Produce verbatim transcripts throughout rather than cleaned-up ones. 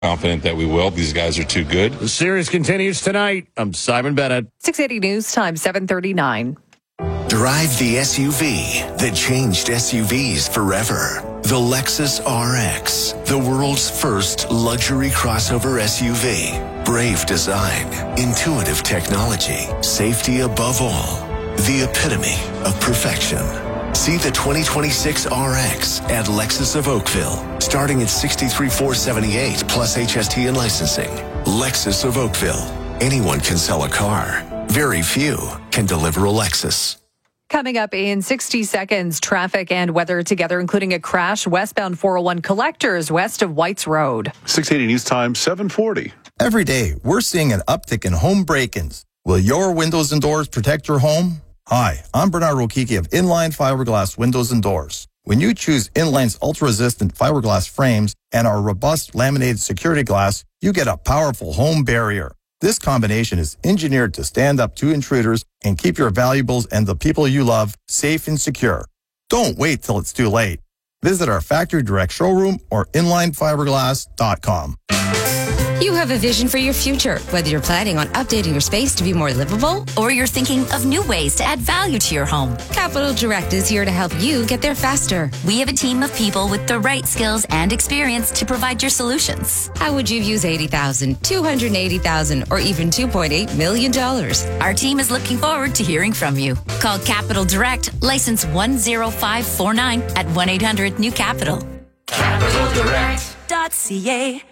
Confident that we will. These guys are too good. The series continues tonight. I'm Simon Bennett. six eighty News Time, seven thirty-nine. Drive the S U V that changed S U Vs forever. The Lexus R X, the world's first luxury crossover S U V. Brave design, intuitive technology, safety above all. The epitome of perfection. See the twenty twenty-six R X at Lexus of Oakville, starting at sixty-three thousand four hundred seventy-eight dollars plus H S T and licensing. Lexus of Oakville. Anyone can sell a car. Very few can deliver a Lexus. Coming up in sixty seconds, traffic and weather together, including a crash westbound four oh one Collectors west of Whites Road. six eighty News Time, seven forty. Every day, we're seeing an uptick in home break-ins. Will your windows and doors protect your home? Hi, I'm Bernard Rokiki of Inline Fiberglass Windows and Doors. When you choose Inline's ultra-resistant fiberglass frames and our robust laminated security glass, you get a powerful home barrier. This combination is engineered to stand up to intruders and keep your valuables and the people you love safe and secure. Don't wait till it's too late. Visit our factory direct showroom or inline fiberglass dot com. You have a vision for your future, whether you're planning on updating your space to be more livable or you're thinking of new ways to add value to your home. Capital Direct is here to help you get there faster. We have a team of people with the right skills and experience to provide your solutions. How would you use eighty thousand dollars, two hundred eighty thousand dollars, or even two point eight million dollars? Our team is looking forward to hearing from you. Call Capital Direct, license one zero five four nine at one eight hundred new capital. capital direct dot c a.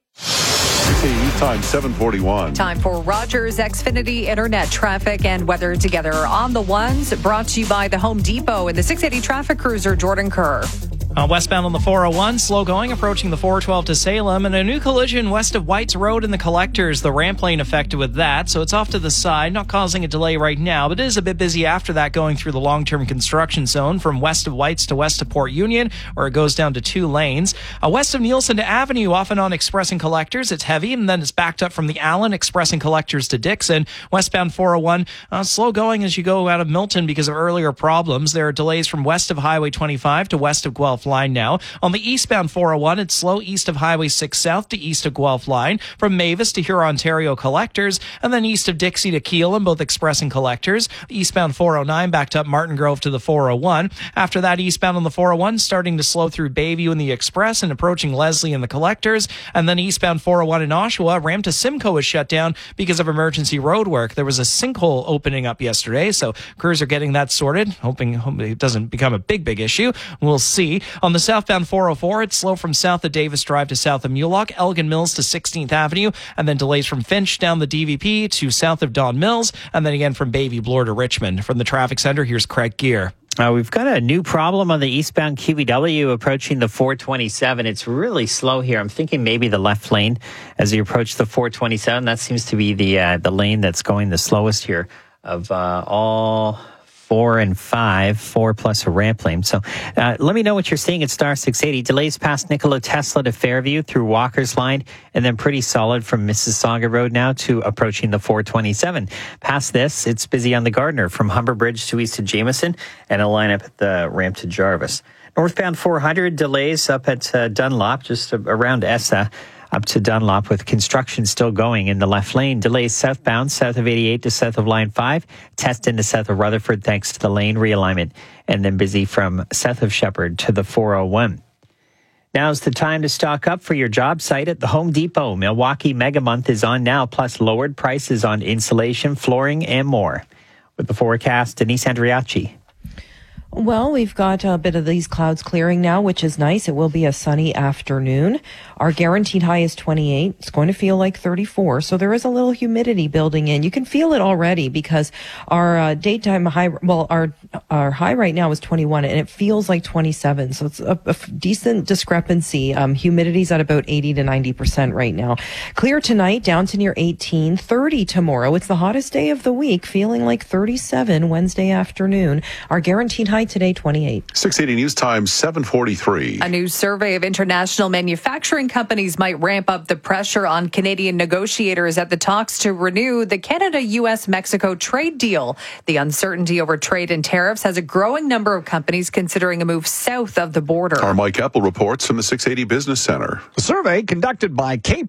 six eighty News Time, seven forty-one. Time for Rogers Xfinity Internet traffic and weather together on the ones, brought to you by the Home Depot and the six eighty traffic cruiser Jordan Kerr. Uh, westbound on the four oh one, slow going, approaching the four twelve to Salem, and a new collision west of Whites Road in the Collectors. The ramp lane affected with that, so it's off to the side, not causing a delay right now, but it is a bit busy after that going through the long-term construction zone from west of Whites to west of Port Union, where it goes down to two lanes. Uh, west of Nielsen to Avenue, off and on Express and Collectors, it's heavy, and then it's backed up from the Allen, Express and Collectors to Dixon. Westbound four oh one, uh, slow going as you go out of Milton because of earlier problems. There are delays from west of Highway twenty-five to west of Guelph Line now. On the eastbound four oh one, it's slow east of Highway six South to east of Guelph Line, from Mavis to Huron-Ontario Collectors, and then east of Dixie to Keelan, both Express and Collectors. Eastbound four oh nine backed up Martin Grove to the four oh one. After that, eastbound on the four oh one, starting to slow through Bayview in the Express and approaching Leslie in the Collectors. And then eastbound four oh one in Oshawa, ramp to Simcoe is shut down because of emergency road work. There was a sinkhole opening up yesterday, so crews are getting that sorted, hoping, hoping it doesn't become a big, big issue. We'll see. On the southbound four oh four, it's slow from south of Davis Drive to south of Mulock, Elgin Mills to sixteenth Avenue, and then delays from Finch down the D V P to south of Don Mills, and then again from Baby Bloor to Richmond. From the traffic center, here's Craig Gear. Uh, we've got a new problem on the eastbound Q V W approaching the four twenty-seven. It's really slow here. I'm thinking maybe the left lane as you approach the four twenty-seven. That seems to be the uh, the lane that's going the slowest here of uh, all four and five, four plus a ramp lane. So uh, let me know what you're seeing at Star six eighty. Delays past Nikola Tesla to Fairview through Walker's Line, and then pretty solid from Mississauga Road now to approaching the four twenty-seven. Past this, it's busy on the Gardner from Humber Bridge to east to Jameson, and a line up at the ramp to Jarvis. Northbound four hundred, delays up at uh, Dunlop, just around Essa, up to Dunlop with construction still going in the left lane. Delays southbound, south of eighty-eight to south of Line five. Test into south of Rutherford thanks to the lane realignment. And then busy from south of Shepherd to the four oh one. Now's the time to stock up for your job site at the Home Depot. Milwaukee Mega Month is on now, plus lowered prices on insulation, flooring, and more. With the forecast, Denise Andriachi. Well, we've got a bit of these clouds clearing now, which is nice. It will be a sunny afternoon. Our guaranteed high is twenty-eight. It's going to feel like thirty-four. So there is a little humidity building in. You can feel it already because our uh, daytime high, well, our our high right now is twenty-one and it feels like twenty-seven. So it's a, a decent discrepancy. Um, humidity's at about eighty to ninety percent right now. Clear tonight, down to near eighteen, thirty tomorrow. It's the hottest day of the week, feeling like thirty-seven Wednesday afternoon. Our guaranteed high high today twenty-eight. six eighty News Time, seven forty-three. A new survey of international manufacturing companies might ramp up the pressure on Canadian negotiators at the talks to renew the Canada-U S Mexico trade deal. The uncertainty over trade and tariffs has a growing number of companies considering a move south of the border. Our Mike Apple reports from the six eighty Business Center. A survey conducted by K